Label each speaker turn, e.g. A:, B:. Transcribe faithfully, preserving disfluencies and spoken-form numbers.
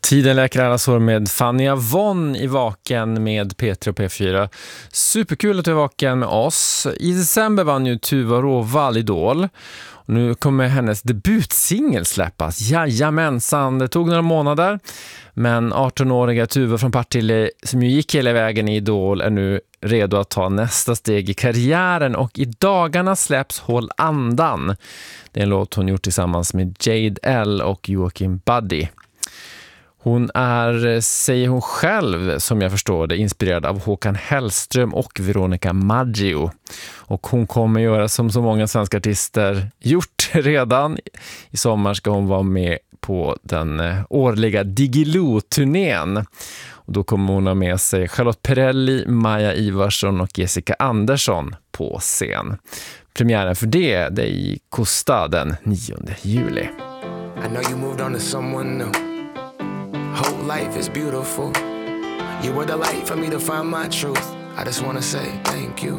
A: Tiden läker alla sår med Fanny Avon i Vaken med P tre och P fyra. Superkul att du är vaken med oss. I december vann ju Tuva Råvall Idol. Och nu kommer hennes debutsingel släppas. Jajamensan, det tog några månader. Men arton-åriga Tuva från Partille som ju gick hela vägen i Idol är nu redo att ta nästa steg i karriären. Och i dagarna släpps Håll andan. Det är en låt hon gjort tillsammans med Jade L och Joakim Buddy. Hon är, säger hon själv, som jag förstår det, inspirerad av Håkan Hellström och Veronica Maggio. Och hon kommer göra som så många svenska artister gjort redan. I sommar ska hon vara med på den årliga Diggiloo-turnén. Och då kommer hon ha med sig Charlotte Perrelli, Maja Ivarsson och Jessica Andersson på scen. Premiären för det, det är i Kosta den nionde juli.
B: I know you moved on to someone new. Whole life is beautiful. You were the light for me to find my truth. I just wanna say thank you.